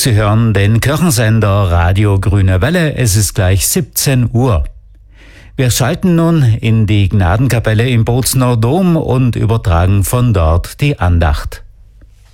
Sie hören den Kirchensender Radio Grüne Welle. Es ist gleich 17 Uhr. Wir schalten nun in die Gnadenkapelle im Bozner Dom und übertragen von dort die Andacht.